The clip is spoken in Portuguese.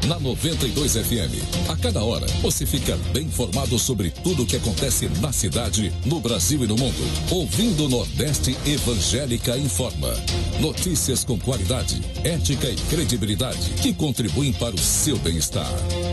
na 92 FM. A cada hora, você fica bem informado sobre tudo o que acontece na cidade, no Brasil e no mundo. Ouvindo Nordeste Evangélica Informa. Notícias com qualidade, ética e credibilidade que contribuem para o seu bem-estar.